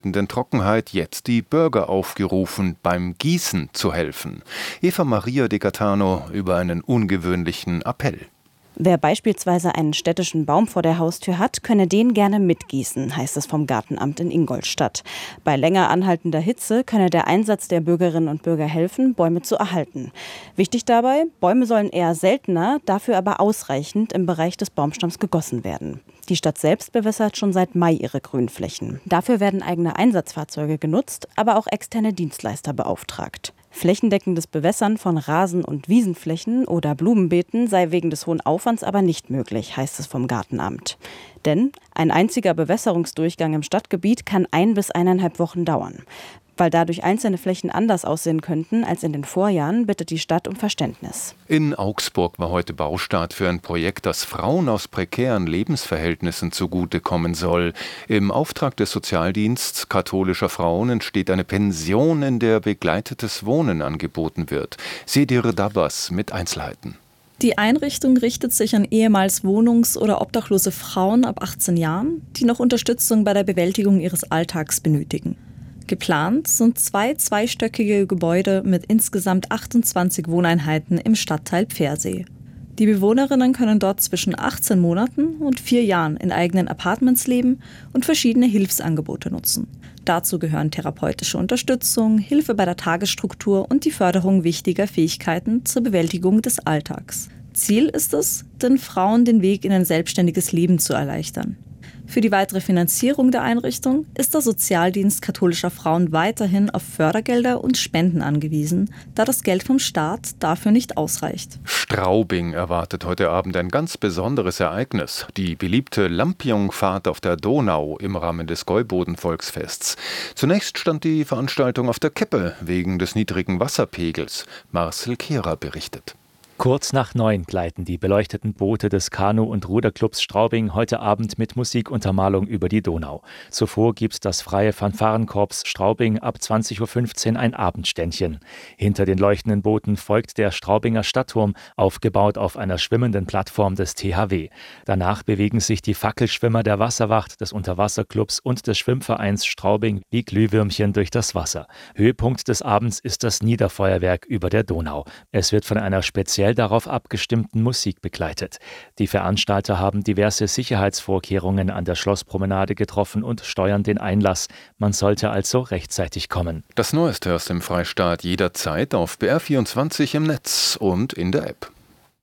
Trockenheit jetzt die Bürger aufgerufen, beim Gießen zu helfen. Eva Maria De Catano über einen ungewöhnlichen Appell. Wer beispielsweise einen städtischen Baum vor der Haustür hat, könne den gerne mitgießen, heißt es vom Gartenamt in Ingolstadt. Bei länger anhaltender Hitze könne der Einsatz der Bürgerinnen und Bürger helfen, Bäume zu erhalten. Wichtig dabei, Bäume sollen eher seltener, dafür aber ausreichend im Bereich des Baumstamms gegossen werden. Die Stadt selbst bewässert schon seit Mai ihre Grünflächen. Dafür werden eigene Einsatzfahrzeuge genutzt, aber auch externe Dienstleister beauftragt. Flächendeckendes Bewässern von Rasen- und Wiesenflächen oder Blumenbeeten sei wegen des hohen Aufwands aber nicht möglich, heißt es vom Gartenamt. Denn ein einziger Bewässerungsdurchgang im Stadtgebiet kann 1 bis 1,5 Wochen dauern. Weil dadurch einzelne Flächen anders aussehen könnten als in den Vorjahren, bittet die Stadt um Verständnis. In Augsburg war heute Baustart für ein Projekt, das Frauen aus prekären Lebensverhältnissen zugutekommen soll. Im Auftrag des Sozialdienstes katholischer Frauen entsteht eine Pension, in der begleitetes Wohnen angeboten wird. Sedir Dabas mit Einzelheiten. Die Einrichtung richtet sich an ehemals wohnungs- oder obdachlose Frauen ab 18 Jahren, die noch Unterstützung bei der Bewältigung ihres Alltags benötigen. Geplant sind 2 zweistöckige Gebäude mit insgesamt 28 Wohneinheiten im Stadtteil Pfersee. Die Bewohnerinnen können dort zwischen 18 Monaten und 4 Jahren in eigenen Apartments leben und verschiedene Hilfsangebote nutzen. Dazu gehören therapeutische Unterstützung, Hilfe bei der Tagesstruktur und die Förderung wichtiger Fähigkeiten zur Bewältigung des Alltags. Ziel ist es, den Frauen den Weg in ein selbstständiges Leben zu erleichtern. Für die weitere Finanzierung der Einrichtung ist der Sozialdienst katholischer Frauen weiterhin auf Fördergelder und Spenden angewiesen, da das Geld vom Staat dafür nicht ausreicht. Straubing erwartet heute Abend ein ganz besonderes Ereignis. Die beliebte Lampion-Fahrt auf der Donau im Rahmen des Gäuboden-Volksfests. Zunächst stand die Veranstaltung auf der Kippe wegen des niedrigen Wasserpegels. Marcel Kehrer berichtet. Kurz nach 9 gleiten die beleuchteten Boote des Kanu- und Ruderclubs Straubing heute Abend mit Musikuntermalung über die Donau. Zuvor gibt das Freie Fanfarenkorps Straubing ab 20.15 Uhr ein Abendständchen. Hinter den leuchtenden Booten folgt der Straubinger Stadtturm, aufgebaut auf einer schwimmenden Plattform des THW. Danach bewegen sich die Fackelschwimmer der Wasserwacht, des Unterwasserclubs und des Schwimmvereins Straubing wie Glühwürmchen durch das Wasser. Höhepunkt des Abends ist das Niederfeuerwerk über der Donau. Es wird von einer speziell darauf abgestimmten Musik begleitet. Die Veranstalter haben diverse Sicherheitsvorkehrungen an der Schlosspromenade getroffen und steuern den Einlass. Man sollte also rechtzeitig kommen. Das Neueste aus dem Freistaat jederzeit auf BR24 im Netz und in der App.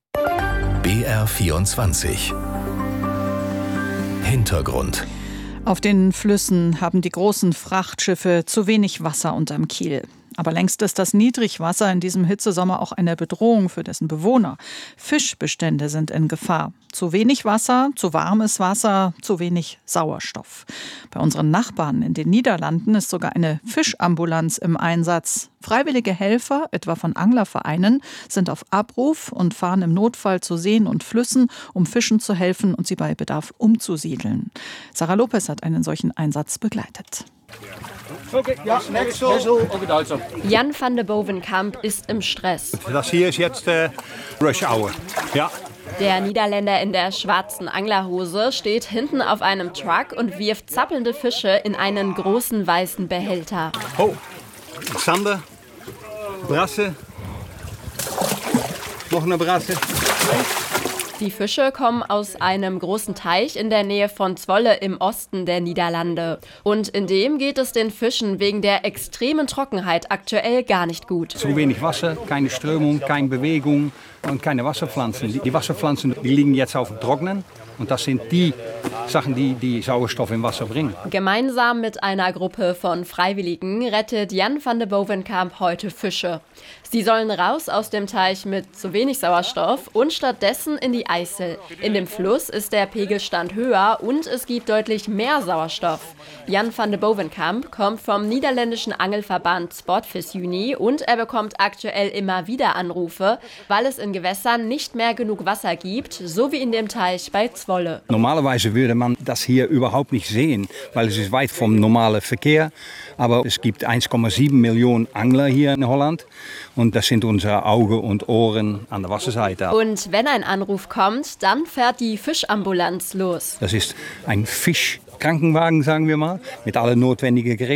BR24 Hintergrund. Auf den Flüssen haben die großen Frachtschiffe zu wenig Wasser unterm Kiel. Aber längst ist das Niedrigwasser in diesem Hitzesommer auch eine Bedrohung für dessen Bewohner. Fischbestände sind in Gefahr. Zu wenig Wasser, zu warmes Wasser, zu wenig Sauerstoff. Bei unseren Nachbarn in den Niederlanden ist sogar eine Fischambulanz im Einsatz. Freiwillige Helfer, etwa von Anglervereinen, sind auf Abruf und fahren im Notfall zu Seen und Flüssen, um Fischen zu helfen und sie bei Bedarf umzusiedeln. Sarah Lopez hat einen solchen Einsatz begleitet. Jan van de Bovenkamp ist im Stress. Das hier ist jetzt Rush Hour. Ja. Der Niederländer in der schwarzen Anglerhose steht hinten auf einem Truck und wirft zappelnde Fische in einen großen weißen Behälter. Oh, Sander, Brasse, noch eine Brasse. Die Fische kommen aus einem großen Teich in der Nähe von Zwolle im Osten der Niederlande. Und in dem geht es den Fischen wegen der extremen Trockenheit aktuell gar nicht gut. Zu wenig Wasser, keine Strömung, keine Bewegung und keine Wasserpflanzen. Die Wasserpflanzen die liegen jetzt auf dem Trocknen. Und das sind die Sachen, die Sauerstoff im Wasser bringen. Gemeinsam mit einer Gruppe von Freiwilligen rettet Jan van de Bovenkamp heute Fische. Sie sollen raus aus dem Teich mit zu wenig Sauerstoff und stattdessen in die IJssel. In dem Fluss ist der Pegelstand höher und es gibt deutlich mehr Sauerstoff. Jan van de Bovenkamp kommt vom niederländischen Angelverband Sportvisuni und er bekommt aktuell immer wieder Anrufe, weil es in Gewässern nicht mehr genug Wasser gibt, so wie in dem Teich bei Zwolle. Normalerweise würde man das hier überhaupt nicht sehen, weil es ist weit vom normalen Verkehr. Aber es gibt 1,7 Millionen Angler hier in Holland und das sind unsere Augen und Ohren an der Wasserseite. Und wenn ein Anruf kommt, dann fährt die Fischambulanz los. Das ist ein Fischkrankenwagen, sagen wir mal, mit allen notwendigen Geräten.